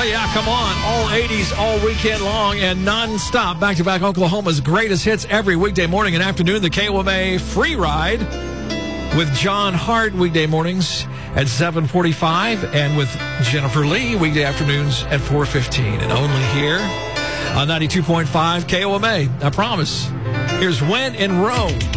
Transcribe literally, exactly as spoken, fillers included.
yeah, come on. All eighties all weekend long and non-stop. Back-to-back Oklahoma's greatest hits every weekday morning and afternoon. The K O M A Free Ride with John Hart weekday mornings at seven forty-five and with Jennifer Lee weekday afternoons at four fifteen. And only here on ninety-two point five K O M A. I promise. Here's When in Rome.